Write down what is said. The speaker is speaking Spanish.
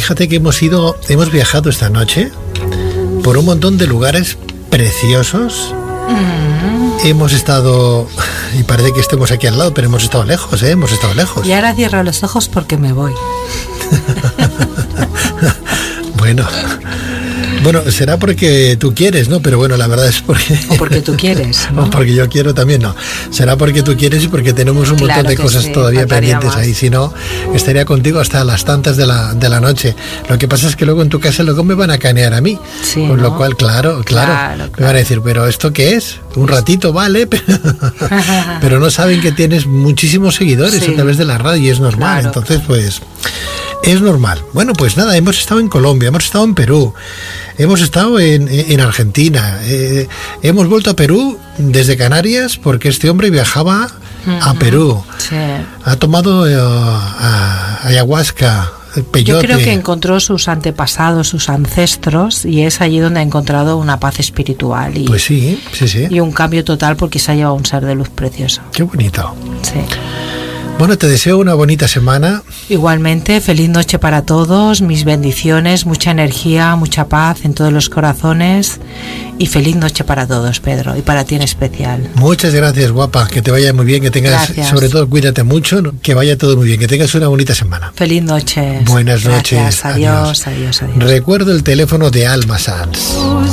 fíjate que hemos viajado esta noche por un montón de lugares preciosos. Hemos estado, y parece que estemos aquí al lado, pero hemos estado lejos, hemos estado lejos. Y ahora cierro los ojos porque me voy. Bueno, será porque tú quieres, ¿no? Pero bueno, la verdad es porque... O porque tú quieres, ¿no? O porque yo quiero también, no. Será porque tú quieres y porque tenemos un montón de cosas sí, todavía pendientes más. ahí. Si no, estaría contigo hasta las tantas de la noche. Lo que pasa es que luego en tu casa luego me van a canear a mí. Sí, Con ¿no? lo cual, claro. Me van a decir, ¿pero esto qué es? Un ratito, vale, pero no saben que tienes muchísimos seguidores a través de la radio y es normal. Claro. Entonces, pues... es normal. Bueno, pues nada, hemos estado en Colombia, hemos estado en Perú, hemos estado en Argentina, hemos vuelto a Perú desde Canarias porque este hombre viajaba a Perú. Sí. Ha tomado ayahuasca, peyote. Yo creo que encontró sus antepasados, sus ancestros, y es allí donde ha encontrado una paz espiritual y, pues sí. y un cambio total porque se ha llevado un ser de luz precioso. Qué bonito. Sí. Bueno, te deseo una bonita semana. Igualmente, feliz noche para todos, mis bendiciones, mucha energía, mucha paz en todos los corazones y feliz noche para todos, Pedro, y para ti en especial. Muchas gracias, guapa, que te vaya muy bien, que tengas, gracias. Sobre todo cuídate mucho, que vaya todo muy bien, que tengas una bonita semana. Feliz noche. Buenas noches. Adiós. Adiós. Recuerdo el teléfono de Alma Sanz.